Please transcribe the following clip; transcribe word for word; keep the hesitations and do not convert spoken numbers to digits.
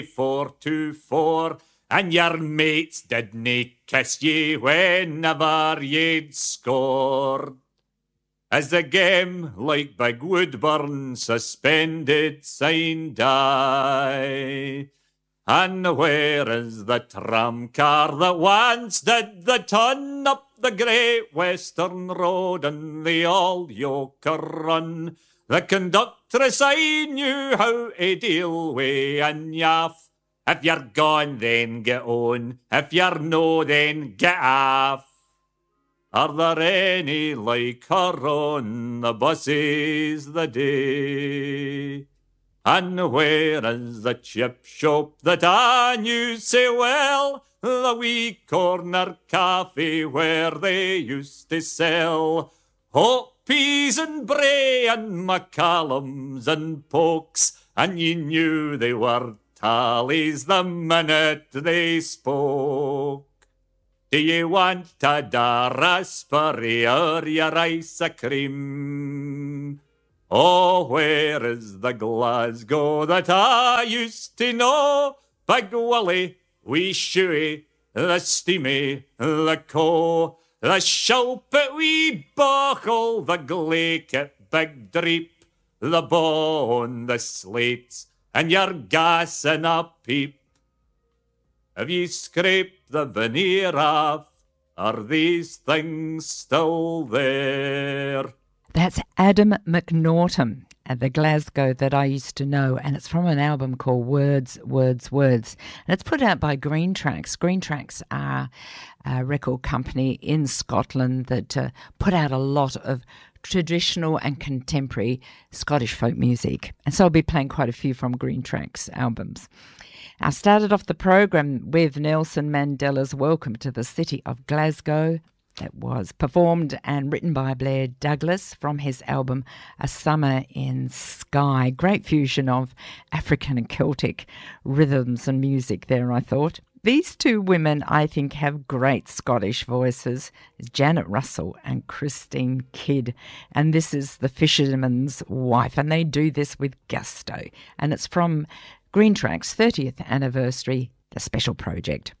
four to four, and your mates didna kiss ye whenever ye'd scored. As the game, like Big Woodburn, suspended signed die. And where is the tram car that once did the ton up the Great Western Road and the old Yoker Run? The conductress I knew how to deal wi' and yaff. If you're gone, then get on. If you're no, then get off. Are there any like her on the buses the day? And where is the chip shop that I knew so well? The wee corner cafe where they used to sell hot peas and bray and macallums and pokes, and you knew they were tallies the minute they spoke. Do you want a da raspberry or your ice cream? Oh, where is the Glasgow that I used to know? Big Willie, wee Shoey, the Steamy, the Co, the Shulpit, wee Bachel, the Glaikit, Big Dreep, the Bone, the Slates, and your gas in a peep. Have ye scraped the veneer off? Are these things still there? That's Adam McNaughton at the Glasgow that I used to know, and it's from an album called Words, Words, Words. And it's put out by Green Tracks. Green Tracks are a record company in Scotland that uh, put out a lot of traditional and contemporary Scottish folk music. And so I'll be playing quite a few from Green Tracks albums. I started off the program with Nelson Mandela's Welcome to the City of Glasgow. It was performed and written by Blair Douglas from his album A Summer in Skye. Great fusion of African and Celtic rhythms and music there, I thought. These two women, I think, have great Scottish voices, Janet Russell and Christine Kidd. And this is The Fisherman's Wife, and they do this with gusto. And it's from Green Tracks' thirtieth anniversary, the special project.